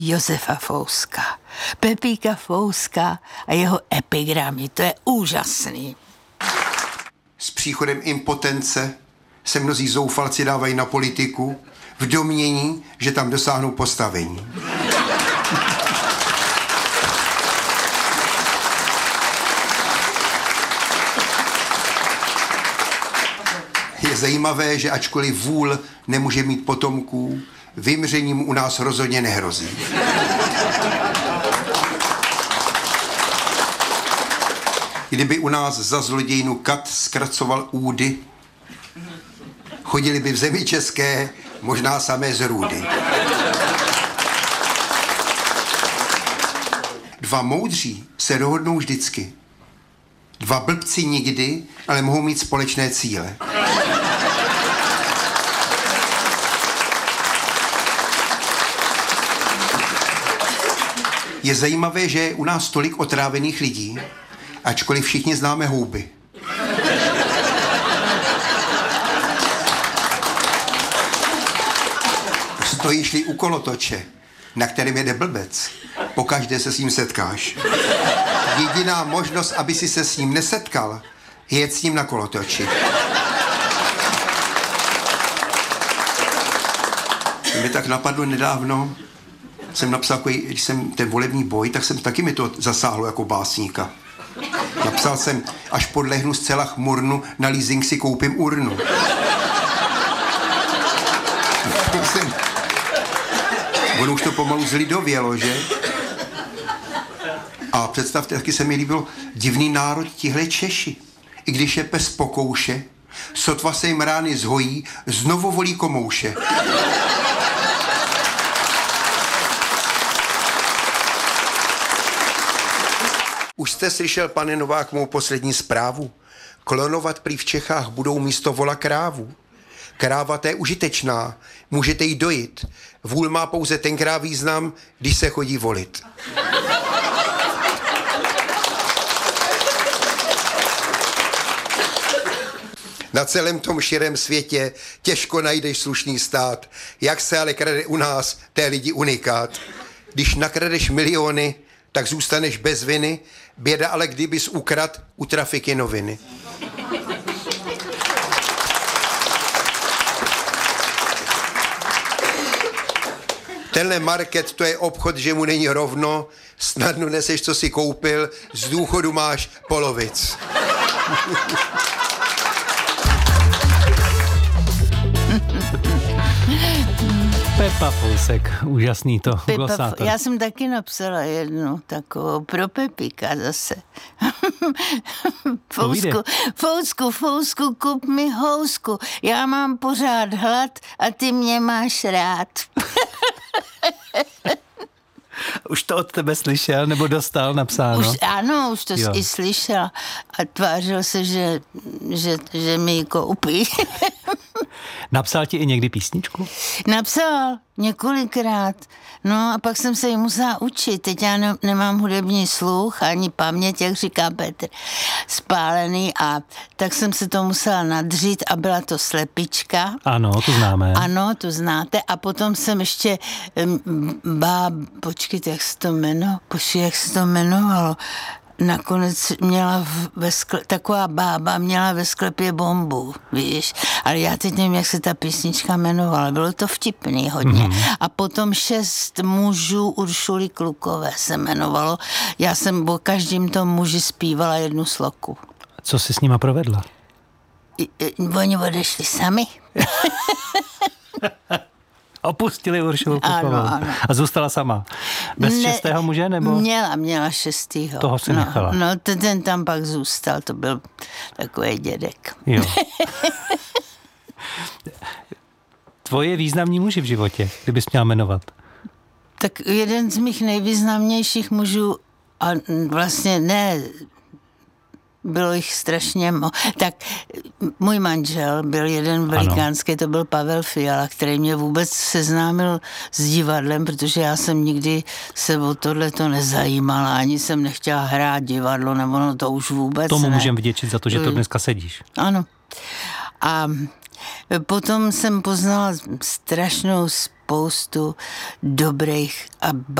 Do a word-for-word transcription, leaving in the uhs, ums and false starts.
Josefa Fouska. Pepíka Fouska a jeho epigramy, to je úžasný. S příchodem impotence se mnozí zoufalci dávají na politiku v domnění, že tam dosáhnou postavení. Je zajímavé, že ačkoliv vůl nemůže mít potomků, vymřením u nás rozhodně nehrozí. Kdyby u nás za zlodějnu kat zkracoval údy, chodili by v zemi české možná samé zrůdy. Dva moudří se dohodnou vždycky. Dva blbci nikdy, ale mohou mít společné cíle. Je zajímavé, že je u nás tolik otrávených lidí, ačkoliv všichni známe houby. Stojíš-li u kolotoče, na kterém jede blbec, pokaždé se s ním setkáš. Jediná možnost, aby si se s ním nesetkal, je jet s ním na kolotoči. Mě tak napadlo nedávno, jsem napsal, když jsem ten volební boj, tak jsem taky mi to zasáhlo jako básníka. Napsal jsem, až podlehnu zcela chmurnu, na leasing si koupím urnu. jsem... Ono už to pomalu zlidovělo, že? A představte, taky se mi líbilo, divný národ tihle Češi. I když je pes po kouše, sotva se jim rány zhojí, znovu volí komouše. Už jste slyšel, pane Novák, mou poslední zprávu? Klonovat prý v Čechách budou místo vola krávu. Kráva to je užitečná, můžete jí dojit. Vůl má pouze tenkrát význam, když se chodí volit. Na celém tom širém světě těžko najdeš slušný stát. Jak se ale krade u nás, to je lidi unikát. Když nakradeš miliony, tak zůstaneš bez viny. Běda ale kdybys ukrad u trafiky noviny. Tenhle market, to je obchod, že mu není rovno. Snadno neseš, co si koupil, z důchodu máš polovic. Pepa Fousek, úžasný to, Pepa, glosátor. Já jsem taky napsala jednu takovou pro Pepíka zase. Fousku, Fousku, Fousku, kup mi housku. Já mám pořád hlad a ty mě máš rád. Už to od tebe slyšel, nebo dostal napsáno? Už, ano, už to jo. I slyšel a tvářil se, že, že, že mi ji koupí. Napsal ti i někdy písničku? Napsal několikrát. No a pak jsem se ji musela učit. Teď já ne, nemám hudební sluch ani paměť, jak říká Petr, spálený, a tak jsem se to musela nadřít a byla to Slepička. Ano, to známe. Ano, to znáte. A potom jsem ještě bá, počkejte, jak se to jmenovalo, počkejte, jak se to jmenovalo. Nakonec měla ve skle, taková bába měla ve sklepě bombu, víš. Ale já teď nevím, jak se ta písnička jmenovala. Bylo to vtipný hodně. Mm-hmm. A potom Šest mužů Uršuly Klukové se jmenovalo. Já jsem o každém tom muži zpívala jednu sloku. Co jsi s nima provedla? I, i, oni odešli sami. Opustili Uršulu Klukovou. Ano, ano. A zůstala sama. Bez ne, šestého muže, nebo? Měla, měla šestýho. Toho si no, nechala. No, ten, ten tam pak zůstal, to byl takový dědek. Jo. Tvoje významní muži v životě, kdybys měla jmenovat? Tak jeden z mých nejvýznamnějších mužů, a vlastně ne, bylo jich strašně mo. Tak můj manžel byl jeden velikánský, to byl Pavel Fiala, který mě vůbec seznámil s divadlem, protože já jsem nikdy se o tohleto nezajímala, ani jsem nechtěla hrát divadlo, nebo no to už vůbec Tomu ne. můžem vděčit za to, že to dneska sedíš. Ano. A potom jsem poznala strašnou spoustu dobrých a